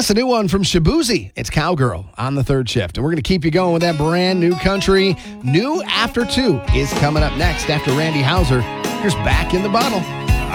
Yes, a new one from Shabuzi. It's Cowgirl on the third shift. And we're going to keep you going with that brand new country. New After 2 is coming up next after Randy Houser. Here's Back in the Bottle.